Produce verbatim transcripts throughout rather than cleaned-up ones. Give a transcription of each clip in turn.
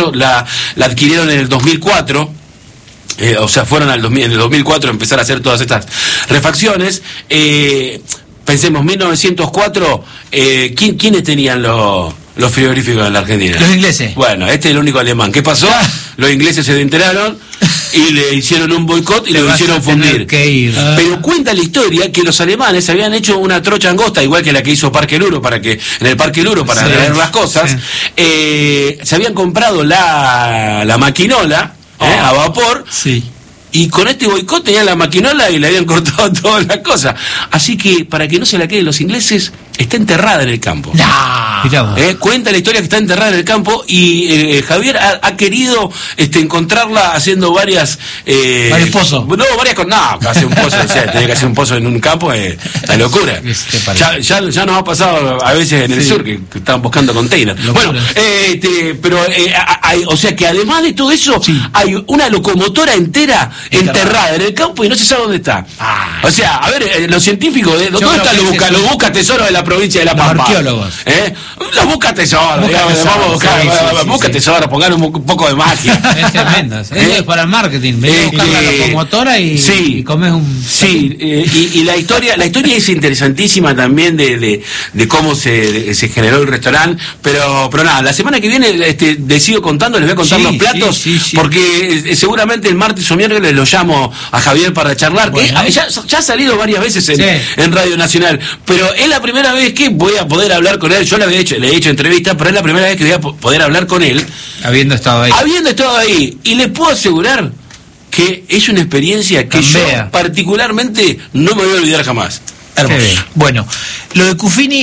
hecho la, la adquirieron en el dos mil cuatro. Eh, o sea, fueron al dos mil, en el dos mil cuatro a empezar a hacer todas estas refacciones. Eh, pensemos, mil novecientos cuatro, eh, ¿quién, ¿quiénes tenían los, los frigoríficos en la Argentina? Los ingleses. Bueno, este es el único alemán. ¿Qué pasó? Los ingleses se enteraron y le hicieron un boicot y Te lo hicieron fundir. Que ir. Ah. Pero cuenta la historia que los alemanes habían hecho una trocha angosta, igual que la que hizo Parque Luro, para que en el Parque Luro, para sí, ver las cosas. Sí. Eh, se habían comprado la, la maquinola, oh, eh, a vapor. Sí. Y con este boicot tenían la maquinola y le habían cortado todas las cosas. Así que, para que no se la queden los ingleses, está enterrada en el campo. No. Eh, cuenta la historia que está enterrada en el campo y eh, Javier ha, ha querido este, encontrarla haciendo varias... Eh, ¿Varios pozos? No, varias con... No, hacer un pozo, o sea, tener que hacer un pozo en un campo es la locura. Ya, ya, ya nos ha pasado a veces en el sí. sur que, que estaban buscando containers. Locura. Bueno, eh, este, pero, eh, hay, o sea que además de todo eso, sí. hay una locomotora entera enterrada en el campo y no se sabe dónde está. Ah. O sea, a ver, eh, los científicos, ¿de ¿dónde está los busca, los busca tesoros de la provincia de La Pampa? Los arqueólogos. ¿Eh? Los busca tesoros, digamos, tesoro, vamos a buscar, sí, sí, sí, busca sí. tesoros, pongan un, un poco de magia. Es tremendo, eso ¿Eh? es para el marketing, ven a buscar la locomotora y, sí, y comes un... Sí, eh, y, y la historia la historia es interesantísima también de, de, de cómo se, de, se generó el restaurante, pero pero nada, la semana que viene este, decido contando, les voy a contar sí, los platos, sí, sí, sí. porque eh, seguramente el martes o miércoles lo llamo a Javier para charlar, bueno. que ya, ya ha salido varias veces en, sí. en Radio Nacional, pero es la primera vez que voy a poder hablar con él. Yo le había hecho, le he hecho entrevistas, pero es la primera vez que voy a poder hablar con él. Habiendo estado ahí. Habiendo estado ahí. Y les puedo asegurar que es una experiencia que Cambia. yo particularmente no me voy a olvidar jamás. Hermoso. Bueno, lo de Cuffini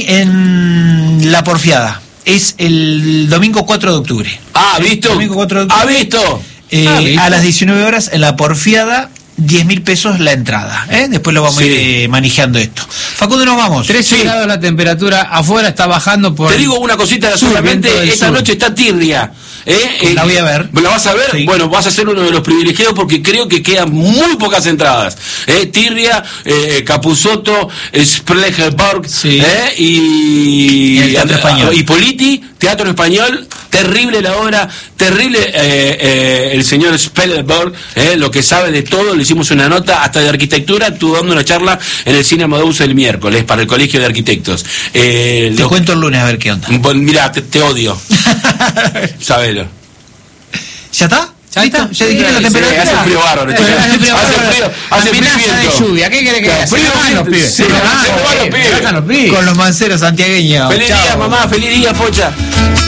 en La Porfiada es el domingo cuatro de octubre. Ah, ¿visto? Domingo cuatro de octubre. ¿Ha visto? Eh, ah, ¿visto? A las diecinueve horas en La Porfiada. diez mil pesos la entrada, ¿eh? Después lo vamos sí. a ir eh, manejando esto. Facundo, nos vamos. trece sí. grados la temperatura, afuera está bajando por... Te digo una cosita solamente, esta sur. noche está Tirria. ¿Eh? La voy a ver. ¿La vas a ver? Sí. Bueno, vas a ser uno de los privilegiados porque creo que quedan muy pocas entradas. ¿Eh? Tirria, eh, Capusotto, Spiegelberg, sí. ¿eh? y, y, Teatro Español. y Politi, Teatro Español. Terrible la obra, terrible eh, eh, el señor Spiegelberg, eh, lo que sabe de todo. Le hicimos una nota hasta de arquitectura, estuvo dando una charla en el Cine Amadeus el miércoles para el Colegio de Arquitectos. Eh, te lo... cuento el lunes a ver qué onda. Bueno, mira, te, te odio. Sabelo. ¿Ya está? ¿Ya está? ¿Ya dijiste la temperatura? Sí, hace frío bárbaro. Hace frío Hace frío. Hace amenaza de lluvia. ¿Qué querés que haga? Frío los pibes. Sí, los pibes. Con los manceros santiagueños. Feliz día, mamá. Feliz día, Pocha.